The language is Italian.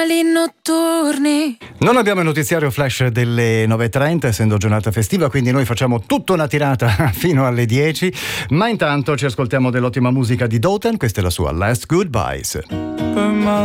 animali notturni. Non abbiamo il notiziario flash delle 9.30, essendo giornata festiva, quindi noi facciamo tutta una tirata fino alle 10, ma intanto ci ascoltiamo dell'ottima musica di Dotan. Questa è la sua Last Goodbyes.